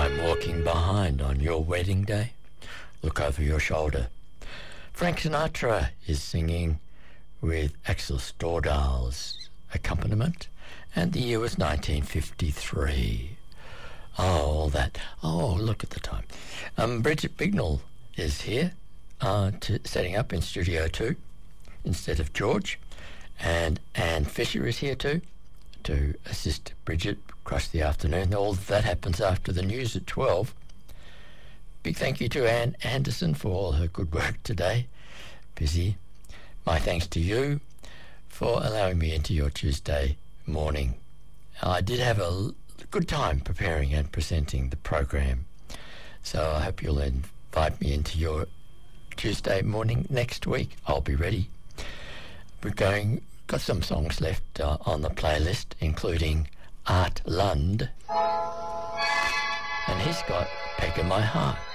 I'm walking behind on your wedding day. Look over your shoulder. Frank Sinatra is singing with Axel Stordahl's accompaniment, and the year was 1953. Oh, all that. Oh, look at the time. Bridget Bignell is here, setting up in Studio 2 instead of George, and Anne Fisher is here too to assist Bridget across the afternoon. All that happens after the news at 12. Big thank you to Anne Anderson for all her good work today. Busy. My thanks to you for allowing me into your Tuesday morning. I did have a good time preparing and presenting the program, so I hope you'll invite me into your Tuesday morning next week. I'll be ready. Got some songs left on the playlist, including Art Lund, and he's got Peg in My Heart.